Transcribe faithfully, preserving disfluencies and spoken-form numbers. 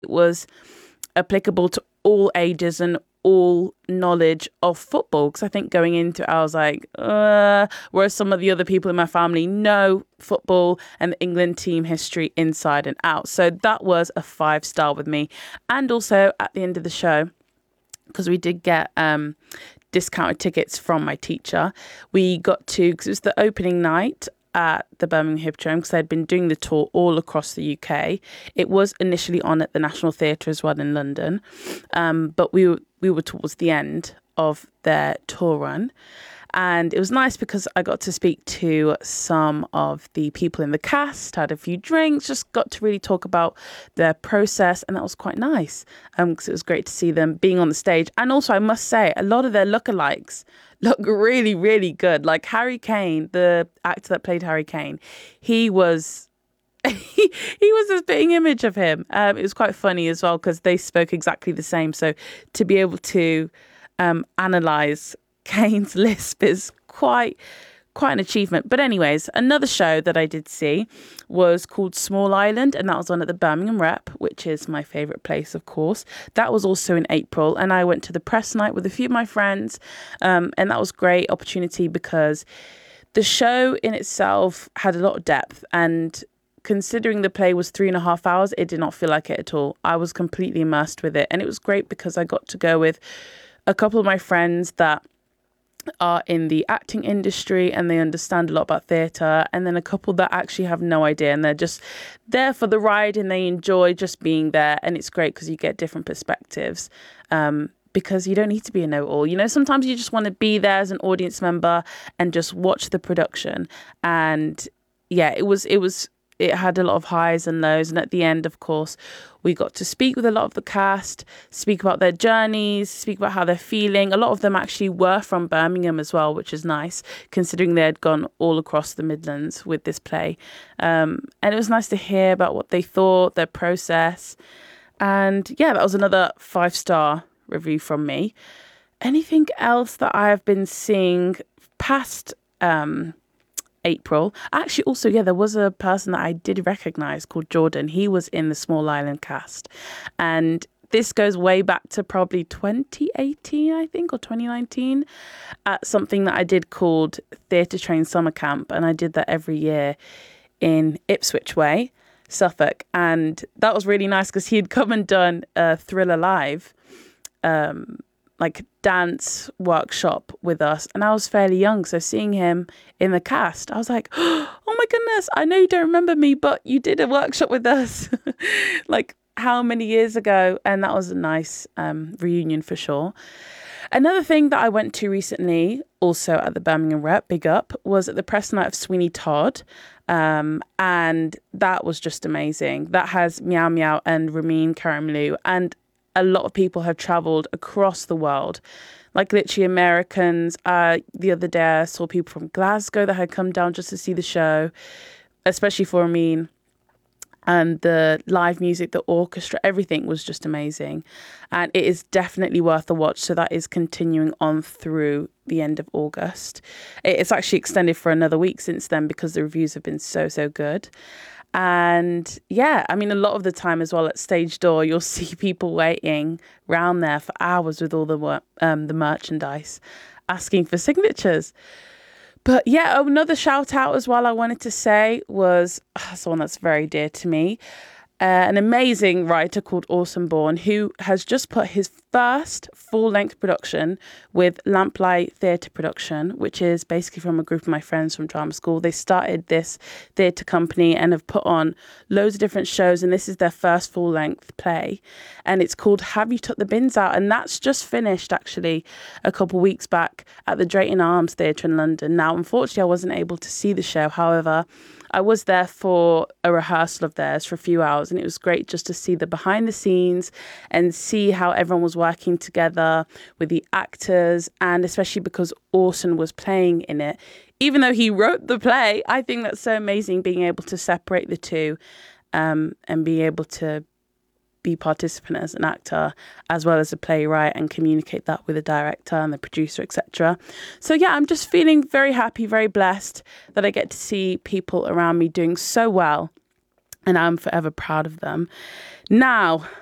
it was applicable to all ages and all knowledge of football, because I think going into it, I was like, uh, whereas some of the other people in my family know football and the England team history inside and out. So that was a five star with me. And also at the end of the show, because we did get um, discounted tickets from my teacher, we got to, because it was the opening night at the Birmingham Hippodrome, because they'd been doing the tour all across the U K. It was initially on at the National Theatre as well in London, um, but we were, we were towards the end of their tour run. And it was nice because I got to speak to some of the people in the cast, had a few drinks, just got to really talk about their process. And that was quite nice um, because it was great to see them being on the stage. And also, I must say, a lot of their lookalikes look really, really good. Like Harry Kane, the actor that played Harry Kane, he was... he, he was a spitting image of him. Um, it was quite funny as well because they spoke exactly the same. So to be able to um, analyse Kane's lisp is quite quite an achievement. But anyways, another show that I did see was called Small Island, and that was on at the Birmingham Rep, which is my favourite place, of course. That was also in April, and I went to the press night with a few of my friends, um, and that was a great opportunity because the show in itself had a lot of depth, and considering the play was three and a half hours, it did not feel like it at all. I was completely immersed with it, and it was great because I got to go with a couple of my friends that are in the acting industry and they understand a lot about theatre, and then a couple that actually have no idea and they're just there for the ride and they enjoy just being there. And it's great because you get different perspectives, um, because you don't need to be a know-all. You know, sometimes you just want to be there as an audience member and just watch the production. And yeah, it was it was it had a lot of highs and lows. And at the end, of course, we got to speak with a lot of the cast, speak about their journeys, speak about how they're feeling. A lot of them actually were from Birmingham as well, which is nice, considering they had gone all across the Midlands with this play. Um, and it was nice to hear about what they thought, their process. And yeah, that was another five-star review from me. Anything else that I have been seeing past um April? Actually, also, yeah, there was a person that I did recognise called Jordan. He was in the Small Island cast. And this goes way back to probably twenty eighteen, I think, or twenty nineteen, at something that I did called Theatre Train Summer Camp. And I did that every year in Ipswich Way, Suffolk. And that was really nice because he had come and done a Thriller Live, um, like dance workshop with us, and I was fairly young, so seeing him in the cast, I was like, oh my goodness, I know you don't remember me, but you did a workshop with us like how many years ago? And that was a nice um, reunion for sure. Another thing that I went to recently, also at the Birmingham Rep, big up, was at the press night of Sweeney Todd. Um, and that was just amazing. That has Meow Meow and Ramin Karimloo, and a lot of people have travelled across the world, like literally Americans. Uh, the other day I saw people from Glasgow that had come down just to see the show, especially for Ramin. And the live music, the orchestra, everything was just amazing. And it is definitely worth a watch. So that is continuing on through the end of August. It's actually extended for another week since then because the reviews have been so, so good. And yeah, I mean, a lot of the time as well at Stage Door, you'll see people waiting round there for hours with all the um, the merchandise, asking for signatures. But yeah, another shout out as well I wanted to say was uh, someone that's very dear to me. Uh, an amazing writer called Orson Bourne, who has just put his first full-length production with Lamplight Theatre Production, which is basically from a group of my friends from drama school. They started this theatre company and have put on loads of different shows, and this is their first full-length play. And it's called Have You Took the Bins Out? And that's just finished, actually, a couple of weeks back at the Drayton Arms Theatre in London. Now, unfortunately, I wasn't able to see the show. However, I was there for a rehearsal of theirs for a few hours, and it was great just to see the behind the scenes and see how everyone was working together with the actors, and especially because Orson was playing in it. Even though he wrote the play, I think that's so amazing being able to separate the two um, and be able to be participant as an actor as well as a playwright and communicate that with the director and the producer, et cetera. So yeah, I'm just feeling very happy, very blessed that I get to see people around me doing so well, and I'm forever proud of them. Now,